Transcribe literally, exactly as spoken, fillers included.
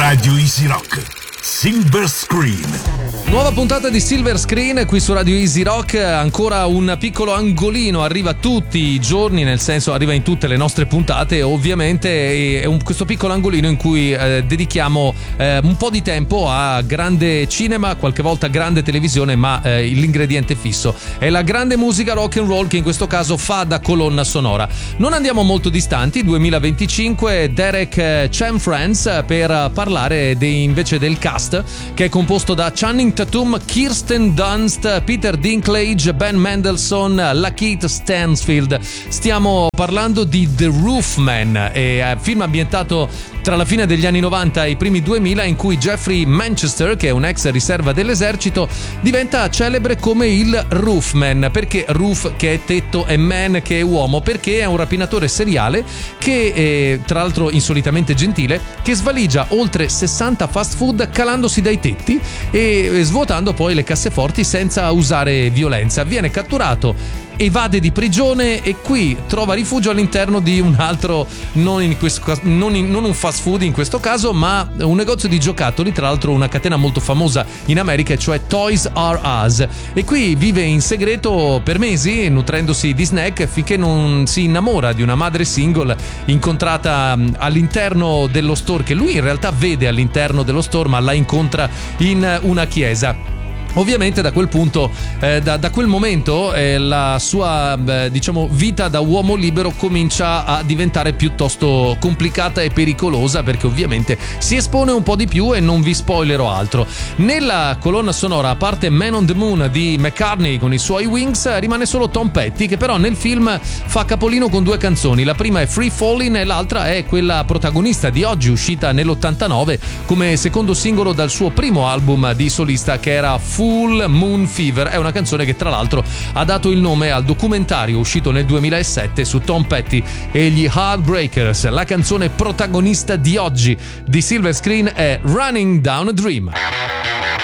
Radio Easy Rock, Silver Screen. Nuova puntata di Silver Screen qui su Radio Easy Rock, ancora un piccolo angolino, arriva tutti i giorni, nel senso arriva in tutte le nostre puntate, ovviamente è un, questo piccolo angolino in cui eh, dedichiamo eh, un po' di tempo a grande cinema, qualche volta grande televisione, ma eh, l'ingrediente fisso è la grande musica rock and roll che in questo caso fa da colonna sonora. Non andiamo molto distanti, duemilaventicinque, Derek Cianfrance per parlare de, invece del cast, che è composto da Channing Tatum, Kirsten Dunst, Peter Dinklage, Ben Mendelsohn, Lakeith Stanfield. Stiamo parlando di The Roofman, eh, film ambientato tra la fine degli anni novanta e i primi duemila, in cui Jeffrey Manchester, che è un ex riserva dell'esercito, diventa celebre come il Roofman. Perché roof, che è tetto, e man, che è uomo? Perché è un rapinatore seriale che, eh, tra l'altro insolitamente gentile, che svaligia oltre sessanta fast food calandosi dai tetti e svuotando poi le casseforti senza usare violenza. Viene catturato, evade di prigione e qui trova rifugio all'interno di un altro, non, in questo, non, in, non un fast food in questo caso, ma un negozio di giocattoli, tra l'altro una catena molto famosa in America, cioè Toys R Us, e qui vive in segreto per mesi nutrendosi di snack finché non si innamora di una madre single incontrata all'interno dello store, che lui in realtà vede all'interno dello store ma la incontra in una chiesa. Ovviamente da quel punto, eh, da, da quel momento, eh, la sua eh, diciamo vita da uomo libero comincia a diventare piuttosto complicata e pericolosa, perché ovviamente si espone un po' di più e non vi spoilerò altro. Nella colonna sonora, a parte Man on the Moon di McCartney con i suoi Wings, rimane solo Tom Petty, che però nel film fa capolino con due canzoni. La prima è Free Fallin' e l'altra è quella protagonista di oggi, uscita nell'ottantanove come secondo singolo dal suo primo album di solista, che era Full Moon Fever. È una canzone che tra l'altro ha dato il nome al documentario uscito nel duemilasette su Tom Petty e gli Heartbreakers. La canzone protagonista di oggi di Silver Screen è Running Down a Dream.